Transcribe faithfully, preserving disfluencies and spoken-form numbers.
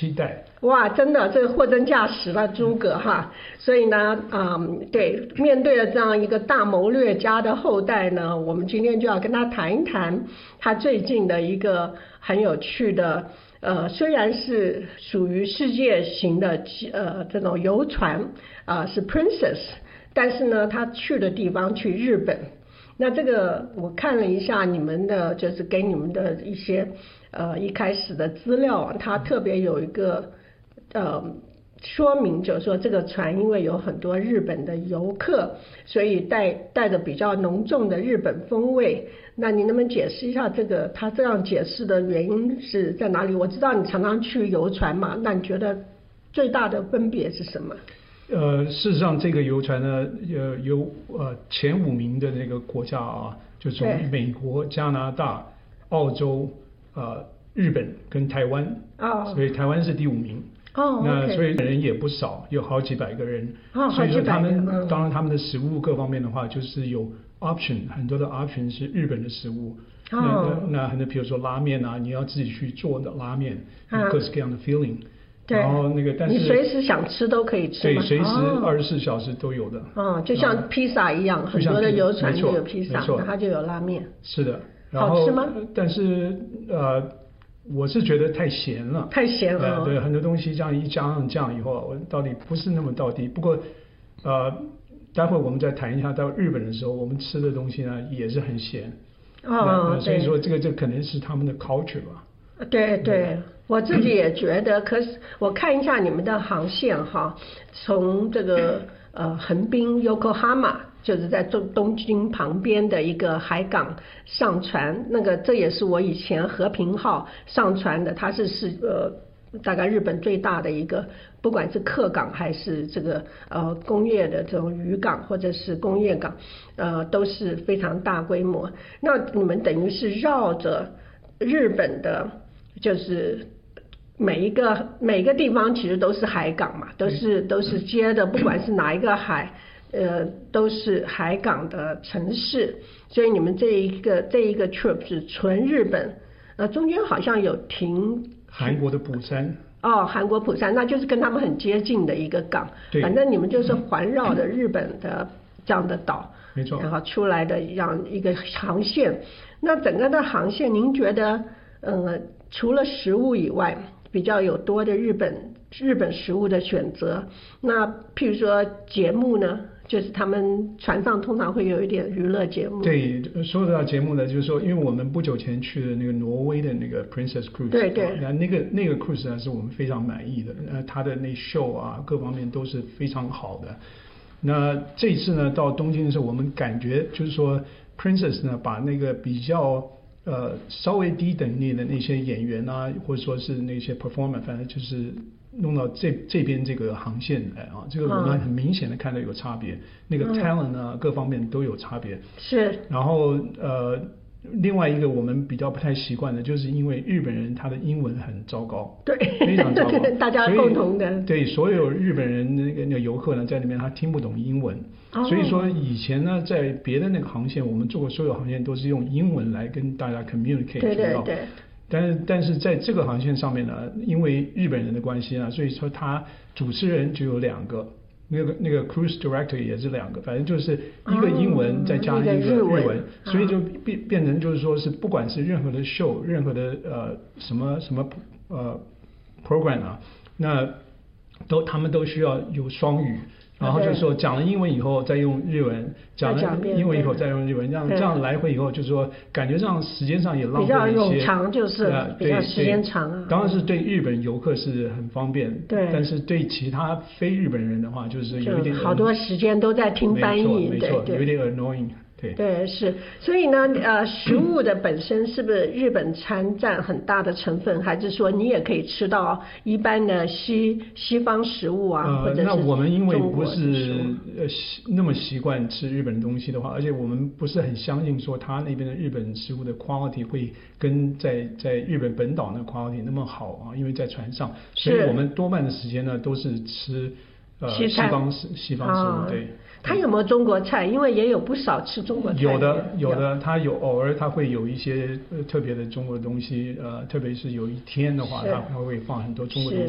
期待。 哇，真的，这个货真价实了，诸葛哈。所以呢，嗯，对，面对了这样一个大谋略家的后代呢，我们今天就要跟他谈一谈他最近的一个很有趣的，呃，虽然是属于世界型的呃这种游船啊、呃，是 Princess， 但是呢，他去的地方去日本。那这个我看了一下你们的，就是给你们的一些呃一开始的资料，它特别有一个呃说明，就是说这个船因为有很多日本的游客，所以带带着比较浓重的日本风味。那你能不能解释一下这个他这样解释的原因是在哪里？我知道你常常去游船嘛，那你觉得最大的分别是什么？ 呃，事实上，这个游船呢，呃，有呃前五名的那个国家啊，就从美国、加拿大、澳洲、呃日本跟台湾，哦，所以台湾是第五名。哦，那所以人也不少，有好几百个人。哦，所以说他们、嗯、当然他们的食物各方面的话，就是有 option， 很多的 option 是日本的食物。哦，那那很多比如说拉面啊，你要自己去做的拉面，有各式各样的 filling。 对，然后那个，但是你随时想吃都可以吃吗？对，随时二十四小时都有的。 哦，就像披萨一样，很多的游船就有披萨，它就有拉面。 是的， 好吃吗？ 但是呃，我是觉得太咸了。 太咸了。 呃、对，很多东西这样一加上酱以后，我到底不是那么到底。不过呃，待会我们再谈一下到日本的时候，我们吃的东西呢也是很咸。哦，所以说这个这可能是他们的 culture 吧。 对对，我自己也觉得。可是我看一下你们的航线哈，从这个呃横滨 Yokohama， 就是在东东京旁边的一个海港上船，那个这也是我以前和平号上船的，它是是呃大概日本最大的一个，不管是客港还是这个呃工业的这种渔港或者是工业港，呃都是非常大规模。那你们等于是绕着日本的。就是每一个每个地方其实都是海港嘛，都是都是接的，不管是哪一个海，呃，都是海港的城市。所以你们这一个这一个 trip 是纯日本，呃，中间好像有停韩国的釜山。 哦，韩国釜山，那就是跟他们很接近的一个港。对，反正你们就是环绕着日本的这样的岛， 没错。 然后出来的这样一个航线。那整个的航线，您觉得，呃？除了食物以外，比较有多的日本日本食物的选择。那譬如说节目呢，就是他们船上通常会有一点娱乐节目。 对，说到节目呢，就是说，因为我们不久前去的那个挪威的那个 Princess Cruise， 对对， 那那个那个 cruise 呢是我们非常满意的，呃，它的那 show 啊各方面都是非常好的。那这一次呢到东京的时候，我们感觉就是说 Princess 呢把那个比较。呃，稍微低等一点的那些演员啊，或者说是那些 performer， 反正就是弄到这这边这个航线来啊，这个我们很明显的看到有差别，嗯、那个 talent 啊、嗯、各方面都有差别。 是。 然后呃，另外一个我们比较不太习惯的，就是因为日本人他的英文很糟糕， 对， 非常糟糕， 大家共同的。 对，所有日本人那个那个游客呢，在那边他听不懂英文。所以说以前呢，在别的那个航线，我们做过所有航线都是用英文来跟大家 communicate。 对对对。 但是但是在这个航线上面呢，因为日本人的关系啊，所以说他主持人就有两个，那个那个 cruise director 也是两个，反正就是一个英文再加一个日文，哦、所以就变变成就是说是不管是任何的 show， 任何的呃什么什么呃 program 啊，那都他们都需要有双语。然后就是说讲了英文以后再用日文，讲了英文以后再用日文，这样这样来回以后，就是说感觉上时间上也浪费一些， 比较冗长，就是比较时间长啊。 当然是对日本游客是很方便， 对， 但是对其他非日本人的话，就是有一点好多时间都在听翻译， 没错，有一点 annoying。对, 对是，所以呢，呃，食物的本身是不是日本餐占很大的成分，还是说你也可以吃到一般的西西方食物啊？ 呃， 或者是那我们因为不是呃那么习惯吃日本东西的话，而且我们不是很相信说他那边的日本食物的 quality 会跟在在日本本岛那 quality 那么好啊，因为在船上，所以我们多半的时间呢都是吃呃西方西方食物，啊、对。 他有没有中国菜？因为也有不少吃中国菜。 有的，有的，他有偶尔他会有一些、呃、特别的中国东西，呃，特别是有一天的话，他他会放很多中国东